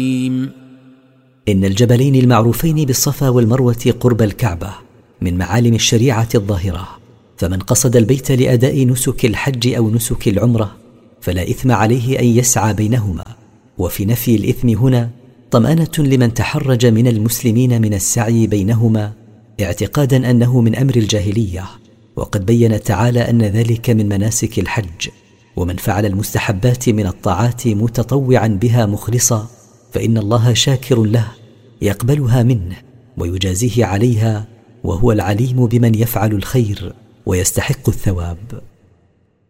إن الجبلين المعروفين بالصفا والمروة قرب الكعبة من معالم الشريعة الظاهرة، فمن قصد البيت لأداء نسك الحج أو نسك العمرة فلا إثم عليه أن يسعى بينهما. وفي نفي الإثم هنا طمأنة لمن تحرج من المسلمين من السعي بينهما اعتقادا أنه من أمر الجاهلية، وقد بين تعالى أن ذلك من مناسك الحج. ومن فعل المستحبات من الطاعات متطوعا بها مخلصا فإن الله شاكر له يقبلها منه ويجازيه عليها، وهو العليم بمن يفعل الخير ويستحق الثواب.